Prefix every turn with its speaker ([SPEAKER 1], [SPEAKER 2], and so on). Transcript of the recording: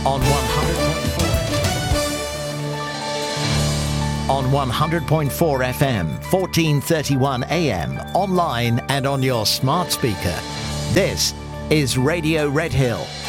[SPEAKER 1] on 100.4 FM, 1431 AM, online and on your smart speaker. This is Radio Red Hill.